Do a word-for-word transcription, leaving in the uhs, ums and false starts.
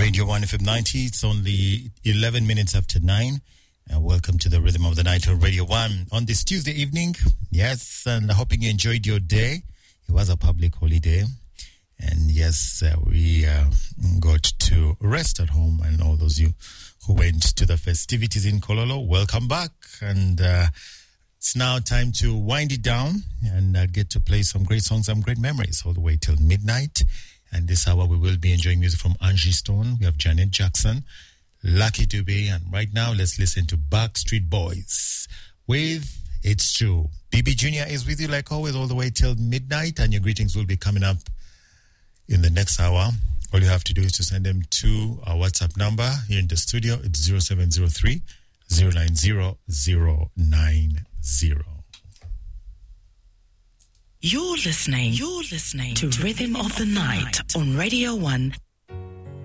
Radio one F M ninety. It's only eleven minutes after nine. Uh, welcome to the Rhythm of the Night on Radio one on this Tuesday evening. Yes, and hoping you enjoyed your day. It was a public holiday. And yes, uh, we uh, got to rest at home. And all those you who went to the festivities in Kololo, welcome back. And uh, it's now time to wind it down and uh, get to play some great songs, some great memories all the way till midnight. And this hour we will be enjoying music from Angie Stone. We have Janet Jackson, Lucky Dube, and right now let's listen to Backstreet Boys with It's True. B B Junior is with you like always all the way till midnight, and your greetings will be coming up in the next hour. All you have to do is to send them to our WhatsApp number here in the studio. It's zero seven zero three, zero nine zero, zero nine zero. You're listening, you're listening to Rhythm of the Night on Radio one